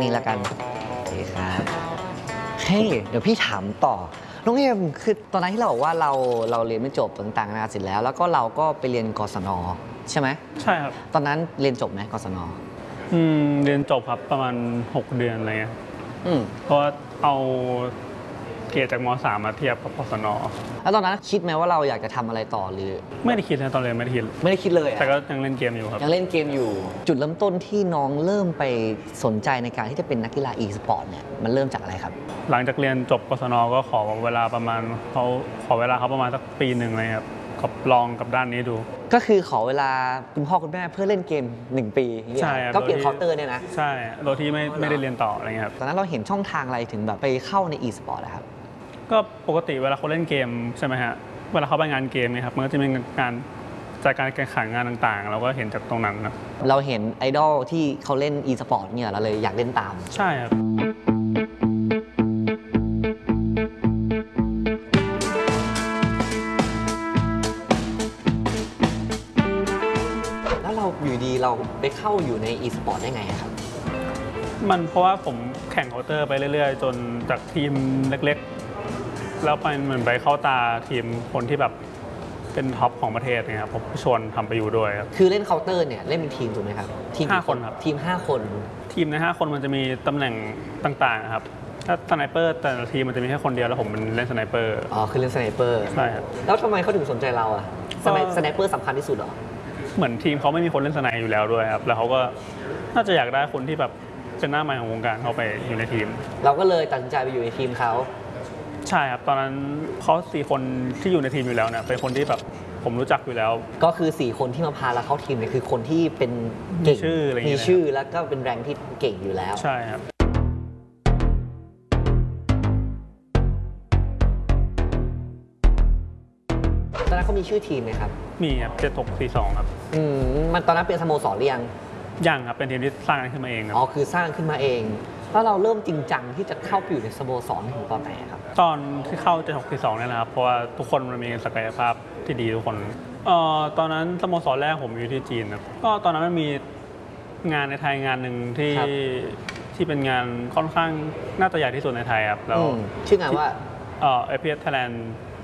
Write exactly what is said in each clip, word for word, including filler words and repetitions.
นี้แล้วกันโอเคครับเฮ้ยเดี๋ยวพี่ถามต่อน้องเอ็มคือตอนนั้นที่เราบอกว่าเราเราเรียนไม่จบต่างๆนานาเสร็จแล้วแล้วก็เราก็ไปเรียนกศนใช่ไหมใช่ครับตอนนั้นเรียนจบไหมกศนอืมเรียนจบครับประมาณหกเดือนอะไรเงี้ยอืมเพราะเอาเกรดจากม.สาม มาเทียบกับกศนแล้วตอนนั้นคิดไหมว่าเราอยากจะทำอะไรต่อหรือไม่ได้คิดนะตอนเรียนไม่ได้คิดไม่ได้คิดเลยแต่ก็ยังเล่นเกมอยู่ครับยังเล่นเกมอยู่จุดเริ่มต้นที่น้องเริ่มไปสนใจในการที่จะเป็นนักกีฬา e-sport เนี่ยมันเริ่มจากอะไรครับหลังจากเรียนจบกศนก็ขอเวลาประมาณเขาขอเวลาเขาประมาณสักปีหนึ่งเลยครับกับลองกับด้านนี้ดูก็คือขอเวลาคุณพ่อคุณแม่เพื่อเล่นเกมหนึ่งปีใช่ก็เปลี่ยนเคาน์เตอร์เนี่ยนะใช่โดยที่ไม่ไม่ได้เรียนต่ออะไรเงี้ยครับตอนนั้นเราเห็นช่องทางอะไรถึงแบบไปเข้าใน e-sport นะครับก็ปกติเวลาเขาเล่นเกมใช่ไหมฮะเวลาเขาไปงานเกมเนี่ยครับมันก็จะมีงานจากการแข่งขันงานต่างๆเราก็เห็นจากตรงนั้นนะเราเห็นไอดอลที่เขาเล่น e-sport เนี่ยเราเลยอยากเล่นตามใช่ครับแล้วเราอยู่ดีเราไปเข้าอยู่ใน e-sport ได้ไงครับมันเพราะว่าผมแข่งเคาน์เตอร์ไปเรื่อยๆจนจากทีมเล็กๆแล้วไปเหมือนไปเข้าตาทีมคนที่แบบเป็นท็อปของประเทศเนี่ยครับผมชวนทำไปอยู่ด้วยครับคือเล่นเคาน์เตอร์เนี่ยเล่นเป็นทีมถูกไหมครับทีมห้าคนครับทีมห้าคนทีมในห้าคนมันจะมีตำแหน่งต่างๆครับถ้าสไนเปอร์แต่ละทีมมันจะมีแค่คนเดียวแล้วผมเป็นเล่นสไนเปอร์อ๋อคือเล่นสไนเปอร์ใช่ครับแล้วทำไมเขาถึงสนใจเราอะสไนเปอร์สำคัญที่สุดหรอเหมือนทีมเขาไม่มีคนเล่นสไนอยู่แล้วด้วยครับแล้วเขาก็น่าจะอยากได้คนที่แบบเป็นหน้าใหม่ของวงการเข้าไปอยู่ในทีมเราก็เลยตัดสินใจไปอยู่ในทีมเขาใช่ครับตอนนั้นเขาสี่คนที่อยู่ในทีมอยู่แล้วเนี่ยเป็นคนที่แบบผมรู้จักอยู่แล้วก็คือสี่คนที่มาพาเราเข้าทีมเนี่ยคือคนที่เป็นเก่งมีชื่ออะไรมีชื่อแล้วก็เป็นแรงที่เก่งอยู่แล้วใช่ครับตอนนั้นเขามีชื่อทีมไหมครับมีครับเจ็ดหกสี่สองครับอืมมันตอนนั้นเป็นสโมสรหรือยังยังครับเป็นทีมที่สร้างขึ้นมาเองครับอ๋อคือสร้างขึ้นมาเองแล้วเราเริ่มจริงจังที่จะเข้าไปอยู่ในสโมสรถึงตอนไหนครับตอนที่เข้าเจ็ดหกสี่สองเนี่ยนะครับเพราะว่าทุกคนมันมีศักยภาพที่ดีทุกคนเอ่อตอนนั้นสโมสรแรกผมอยู่ที่จีนครับก็ตอนนั้นมันมีงานในไทยงานหนึ่งที่ที่เป็นงานค่อนข้างน่าจะใหญ่ที่สุดในไทยครับแล้วชื่องานว่าเอ่อ เอ พี เอส Thailand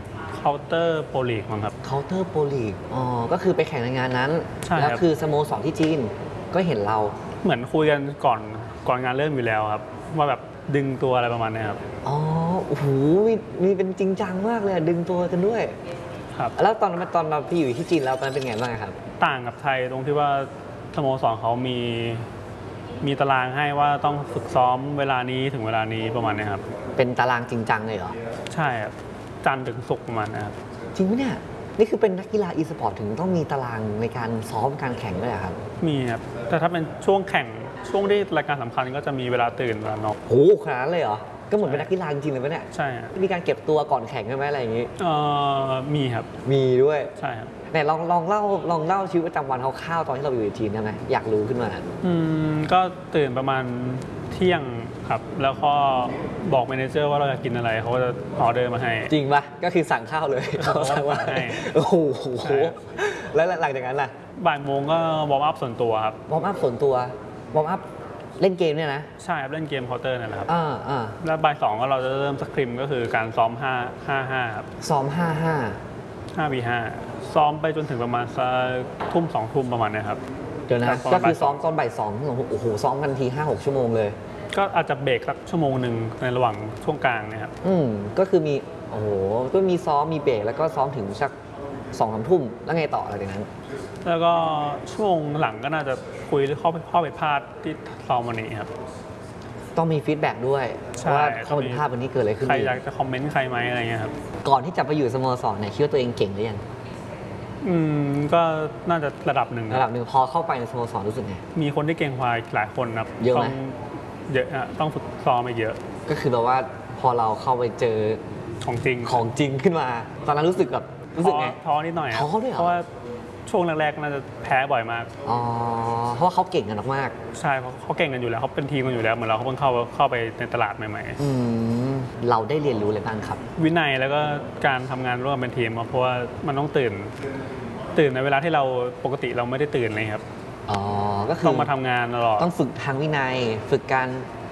Counter Pro League มั้งครับ Counter Pro League อ๋อก็คือไปแข่งในงานนั้นแล้วคือสโมสรที่จีนก็เห็นเราเหมือนคุยกันก่อนก่อนงานเริ่มอยู่แล้วครับว่าแบบดึงตัวอะไรประมาณนี้ครับอ๋อโอ้โหมีเป็นจริงจังมากเลยดึงตัวกันด้วยครับแล้วตอนนั้นตอนเราพี่อยู่ที่จีนแล้วตอนนั้นเป็นไงบ้างครับต่างกับไทยตรงที่ว่าสโมสรเขามีมีตารางให้ว่าต้องฝึกซ้อมเวลานี้ถึงเวลานี้ประมาณนี้ครับเป็นตารางจริงจังเลยเหรอใช่ครับจันทร์ถึงศุกร์ประมาณนี้ครับจริงไหมเนี่ยนี่คือเป็นนักกีฬา e-sport ถึงต้องมีตารางในการซ้อมการแข่งด้วยครับมีครับแต่ถ้าเป็นช่วงแข่งช่วงที่รายการสำคัญก็จะมีเวลาตื่นเวลานอนโอ้ขนาดนั้นเลยเหรอก็เหมือนเป็นนักกีฬาจริงๆเลยปะเนี่ยใช่มีการเก็บตัวก่อนแข่งใช่ไหมอะไรอย่างนี้เอ่อมีครับมีด้วยใช่ครับแต่ลองลองเล่าลองเล่าชีวิตประจำวันคร่าวๆตอนที่เราอยู่ในทีมได้ไหมอยากรู้ขึ้นมาอืมก็ตื่นประมาณเที่ยงครับแล้วก็บอกแมเนเจอร์ว่าเราอยากกินอะไรเขาก็จะออเดอร์มาให้จริงปะก็คือสั่งข้าวเลยเขาสั่งมาให้โอ้โหแล้วหลังจากนั้นล่ะบ่ายโมงก็วอร์มอัพส่วนตัวครับวอร์มอัพส่วนตัววอร์มอัพเล่นเกมเนี่ยนะใช่ครับเล่นเกมเคาน์เตอร์นั่นแหละครับอ่าอ่าแล้วบ่ายสองก็เราจะเริ่มสคริมก็คือการซ้อมห้า ห้า ห้าครับซ้อมห้า ห้าห้า วี ห้าซ้อมไปจนถึงประมาณสักทุ่มสองทุ่มประมาณนี้ครับเดี๋ยวนะก็คือซ้อมตอนบ่ายสองโอ้โหซ้อมกันทีห้าหกชั่วโมงเลยก็อาจจะเบรกสักชั่วโมงหนึ่งในระหว่างช่วงกลางเนี่ยครับอืมก็คือมีโอ้โหก็มีซ้อมมีเบรกแล้วก็ซ้อมถึงสักสองสามทุ่มแล้วไงต่ออะไรอย่างนั้นแล้วก็ช่วงหลังก็น่าจะคุยข้อข้อผิดพลาดที่ซ้อมวันนี้ครับต้องมีฟีดแบ็กด้วยว่าข้อผิดพลาดวันนี้เกิดอะไรขึ้นใครอยากจะคอมเมนต์ใครไหมอะไรเงี้ยครับก่อนที่จะไปอยู่สโมสรเนี่ยคิดว่าตัวเองเก่งหรือยังอืมก็น่าจะระดับหนึ่งระดับหนึ่งพอเข้าไปในสโมสรรู้สึกไงมีคนที่เก่งกว่าหลายคนครับเยอะไหมเยอะอะต้องฝึกซ้อมมาเยอะก็คือแบบว่าพอเราเข้าไปเจอของจริงของจริงขึ้นมาตอนนั้นรู้สึกแบบรู้สึกไงท้อนิดหน่อยท้อด้วยเหรอเพราะว่าช่วงแรกๆน่าจะแพ้บ่อยมากอ๋อเพราะว่าเขาเก่งกันมากใช่เขาเขาเก่งกันอยู่แล้วเขาเป็นทีมกันอยู่แล้วเหมือนเราเขาเพิ่งเข้าเข้าไปในตลาดใหม่ๆอืมเราได้เรียนรู้อะไรบ้างครับวินัยแล้วก็การทำงานร่วมเป็นทีมเพราะว่ามันต้องตื่นตื่นในเวลาที่เราปกติเราไม่ได้ตื่นเลยครับอ๋อก็คือต้องมาทำงานตลอดต้องฝึกทางวินัยฝึกการ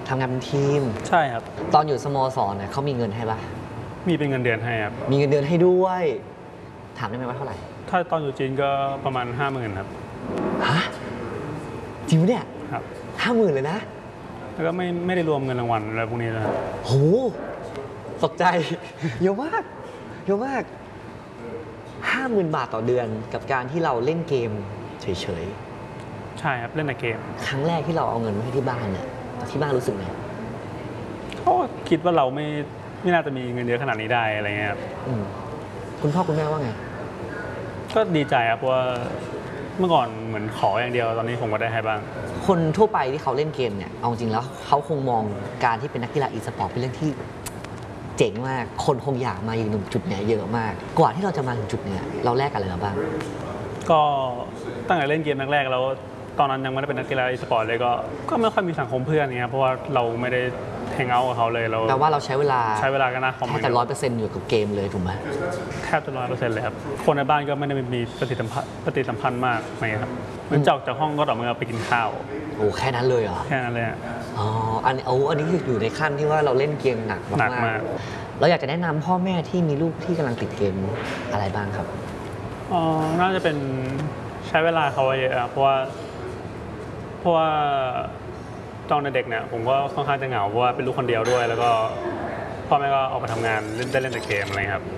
ทำงานเป็นทีมใช่ครับตอนอยู่สโมสรเนี่ยเขามีเงินให้ปะมีเป็นเงินเดือนให้ครับมีเงินเดือนให้ด้วย ถามได้ไหมว่าเท่าไหร่ถ้าตอนอยู่จีนก็ประมาณห้าหมื่นครับฮะ จริงปะเนี่ยครับห้าหมื่นเลยนะแล้วก็ไม่ไม่ได้รวมเงินรางวัลอะไรพวกนี้นะครับโห ตกใจ เยอะมาก เยอะมากห้าหมื่นบาทต่อเดือนกับการที่เราเล่นเกมเฉยใช่ครับ เล่นแต่เกมๆ ครั้งแรกที่เราเอาเงินมาให้ที่บ้านเนี่ย ที่บ้านรู้สึกไงเขาก็คิดว่าเราไม่ไม่น่าจะมีเงินเยอะขนาดนี้ได้อะไรเงี้ยครับอืมคุณพ่อคุณแม่ว่าไงก็ดีใจครับเพราะว่าเมื่อก่อนเหมือนขออย่างเดียวตอนนี้ผมก็ได้ให้บ้างคนทั่วไปที่เขาเล่นเกมเนี่ย เอาจริงแล้วเขาคงมองการที่เป็นนักกีฬาอีสปอร์ตเป็นเรื่องที่เจ๋งมาก คนคงอยากมาอยู่ตรงจุดเนี้ยเยอะมาก กว่าที่เราจะมาถึงจุดเนี้ยเราแลกอะไรมาบ้างก็ตั้งแต่เล่นเกมแรกๆแล้วตอนนั้นยังไม่ได้เป็นนักกีฬาอีสปอร์ตเลยก็ก็ไม่ค่อยมีสังคมเพื่อนเงี้ยเพราะว่าเราไม่ได้แฮงเอาท์กับเขาเลยเราแปลว่าเราใช้เวลาใช้เวลากันนะคอมแค่แต่ร้อยเปอร์เซ็นต์อยู่กับเกมเลยถูกไหมแทบจะร้อยเปอร์เซ็นต์เลยครับคนในบ้านก็ไม่ได้มีปฏิสัมพันธ์ปฏิสัมพันธ์มากอะไรเงี้ยครับเหมือนจอกจากห้องก็ต่อเมื่อไปกินข้าวโอ้แค่นั้นเลยเหรอแค่นั้นเลยอะอ๋อ อันนี้โอ้อันนี้คืออยู่ในขั้นที่ว่าเราเล่นเกมหนักหนักมากมากๆเราอยากจะแนะนำพ่อแม่ที่มีลูกที่กำลังติดเกมอะไรบ้างครับอ๋อน่าจะเป็นใช้เวลาเขาเยอะครับเพราะว่าเพราะว่าตอนเด็กเนี่ยผมก็ค่อนข้างจะเหงาเพราะว่าเป็นลูกคนเดียวด้วย แล้วก็พ่อแม่ก็ออกไปทำงานเล่นได้เล่นแต่เกมอะไรครับ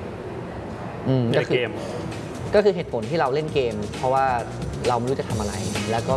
อืมเล่นก็แต่คืเกอมก็คือเหตุผลที่เราเล่นเกม เพราะว่าเราไม่รู้จะทำอะไร แล้วก็